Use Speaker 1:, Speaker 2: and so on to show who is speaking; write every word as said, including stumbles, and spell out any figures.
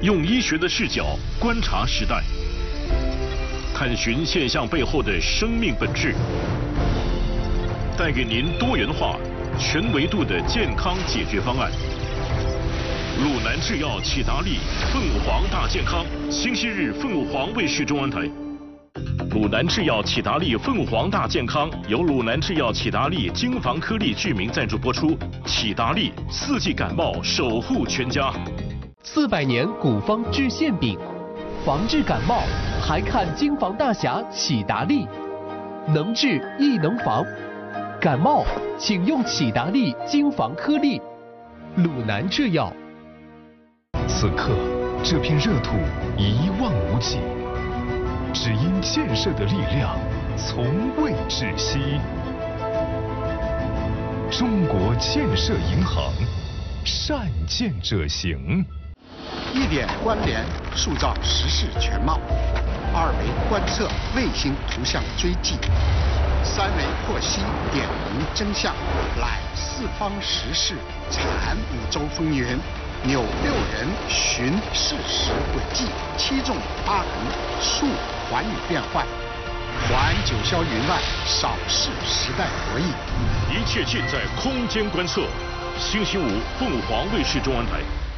Speaker 1: 用医学的视角观察时代，探寻现象背后的生命本质，带给您多元化、全维度的健康解决方案。鲁南制药启达利凤凰大健康，星期日凤凰卫视中文台。鲁南制药启达利凤凰大健康由鲁南制药启达利精防颗粒剧名赞助播出。启达利四季感冒守护全家。
Speaker 2: 四百年古方治馅饼，防治感冒还看京防大侠启达利，能治亦能防。感冒请用启达利京防颗粒。鲁南制药。
Speaker 3: 此刻，这片热土一望无际，只因建设的力量从未止息。中国建设银行，善建者行。
Speaker 4: 一点关联，塑造时事全貌；二维观测，卫星图像追迹；三维获悉，点明真相。揽四方时事，产五洲风云。扭六人，寻事实轨迹；七纵八横，述寰宇变幻。环九霄云外，扫视时代博弈。
Speaker 1: 一切尽在空间观测。星期五，凤凰卫视中文台。